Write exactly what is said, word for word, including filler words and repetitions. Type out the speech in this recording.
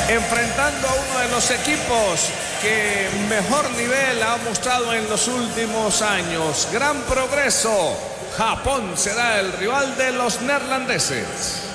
enfrentando a uno de los equipos que mejor nivel ha mostrado en los últimos años. Gran progreso. Japón será el rival de los neerlandeses.